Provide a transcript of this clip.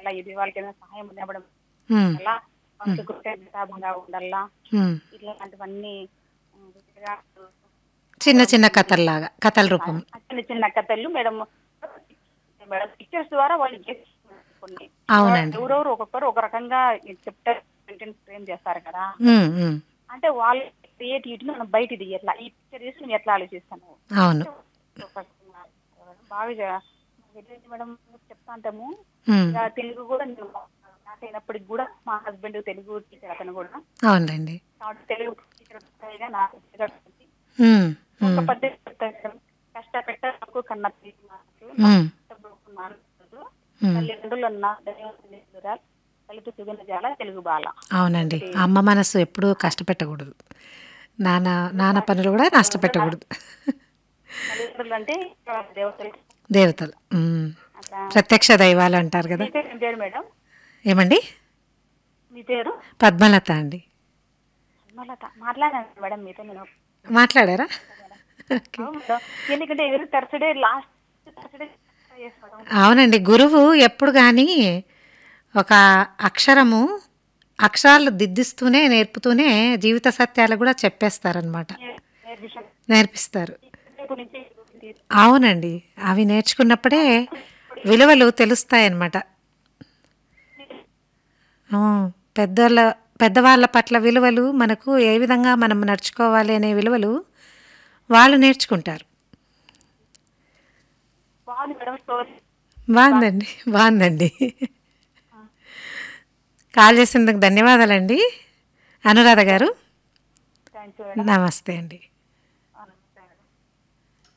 ఉండాలా, ఎదుటి వాళ్ళకి ఏదైనా సహాయం ఇవ్వడం హ్మ్. వల్ల హ్మ్. మనసు కృతజ్ఞతాభంగా ఉండాలా, హ్మ్. ఇట్లాంటివన్నీ విధంగా చిన్న రావడం చిన్న అనేది కథల్లాగా, కథల రూపం. చిన్న చిన్న కథలు మేడం. మేడం పిక్చర్స్ ద్వారా వాళ్ళు చేస్తున్నారు కొన్ని. అవునండి. ఎవరెవరు ఒక్కొక్కరు ఒక రకంగా చెప్తారు, కంటెంట్ ఫ్రేమ్ చేస్తారు కదా. హ్మ్. హ్మ్. అంటే వాళ్ళ క్రియేటివిటీని మనం బయట ఎట్లా ఈ పిక్చర్ చేసి నేను ఎట్లా ఆలోచిస్తాను అవును. అంటే ఒక రకంగా బాగా మేడం చెప్తా అంటాము. హ్మ్. ఇక తెలుగు కూడా నేను క్లాస్ అయినప్పటికి కూడా మా హస్బెండ్ తెలుగు టీచర్, అతను కూడా అవునండి. కాబట్టి తెలుగు టీచర్ నాకు హ్మ్. ఒక హ్మ్. పద్ధతి చెప్తారు. కష్టపెట్టకు కన్న తీరు మాటలు, హ్మ్. నష్టపోకు మానవుడు, హ్మ్. తల్లిదండ్రులన్న దైవతురా, తల్లితో సుగుణ జాల తెలుగు బాల. అవునండి. ఒకటి అమ్మ మనసు ఎప్పుడూ కష్టపెట్టకూడదు. నాన్న నాన్న పనులు గూడా నష్టపెట్టకూడదు. తల్లిదండ్రులు అంటే దేవతలు దేవతలు. హ్మ్. అట్లా. ప్రత్యక్ష దైవాలంటారు మీ గదా! పేరు ఏం పేరు మేడం? ఏమండి? మీ పేరు? పద్మలత అండి. పద్మలత. మాట్లాడాను మేడం మీతో నేను. మాట్లాడారా? Madam okay. అవును మేడం. ఎందుకంటే ఎవరి థర్స్డే లాస్ట్ థర్స్డే చేస్తాం. అవునండి. గురువు ఎప్పుడు గానీ ఒక అక్షరము అక్షరాలు దిద్దిస్తూనే, నేర్పుతూనే జీవిత సత్యాలు గూడా చెప్పేస్తారనమాట. నేర్పిస్తారు. నేర్పిస్తారు. రేపు నుంచి అవునండి. అవి నేర్చుకున్నప్పుడే విలువలు తెలుస్తాయన్నమాట. ఆ! పెద్దోళ్ళ పెద్దవాళ్ళ పట్ల విలువలు మనకు ఏ విధంగా మనం నడుచుకోవాలి అనే విలువలు వాళ్ళు నేర్చుకుంటారు. బాగుంది మేడం స్టోరీ. బాగా బావుందండి. బావుందండి. కాల్ చేసినందుకు ధన్యవాదాలండి. అనురాధ గారు. Thank you madam. నమస్తే అండి.